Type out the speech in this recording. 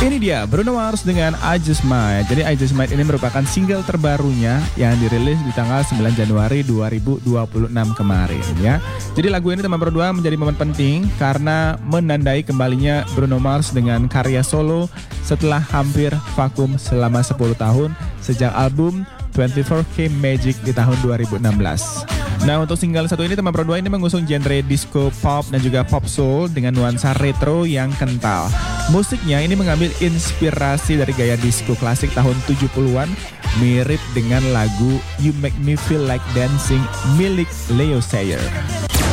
Ini dia Bruno Mars dengan I Just Might. Jadi I Just Might ini merupakan single terbarunya yang dirilis di tanggal 9 Januari 2026 kemarin ya. Jadi lagu ini teman berdua menjadi momen penting karena menandai kembalinya Bruno Mars dengan karya solo setelah hampir vakum selama 10 tahun sejak album 24K Magic di tahun 2016. Nah, untuk single satu ini teman berdua ini mengusung genre disco pop dan juga pop soul dengan nuansa retro yang kental. Musiknya ini mengambil inspirasi dari gaya disco klasik tahun 70-an, mirip dengan lagu You Make Me Feel Like Dancing milik Leo Sayer.